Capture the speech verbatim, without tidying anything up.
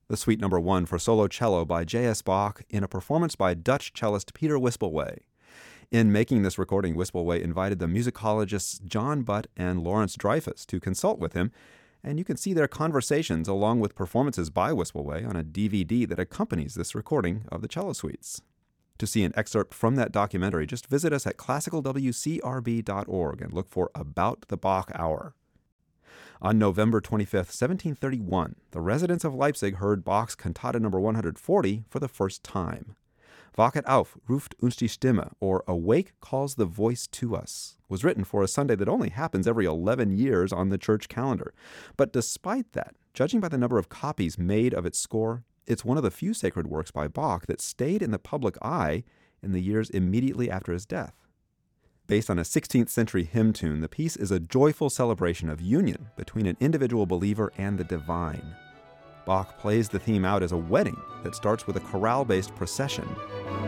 the Suite Number One for solo cello by J S. Bach in a performance by Dutch cellist Peter Wispelwey. In making this recording, Wispelwey invited the musicologists John Butt and Lawrence Dreyfus to consult with him, and you can see their conversations along with performances by Wispelwey on a D V D that accompanies this recording of the cello suites. To see an excerpt from that documentary, just visit us at classical w c r b dot org and look for About the Bach Hour. On November twenty-fifth, seventeen thirty-one, the residents of Leipzig heard Bach's Cantata number one hundred forty for the first time. Wachet auf, ruft uns die Stimme, or Awake calls the voice to us, was written for a Sunday that only happens every eleven years on the church calendar. But despite that, judging by the number of copies made of its score, it's one of the few sacred works by Bach that stayed in the public eye in the years immediately after his death. Based on a sixteenth century hymn tune, the piece is a joyful celebration of union between an individual believer and the divine. Bach plays the theme out as a wedding that starts with a chorale-based procession.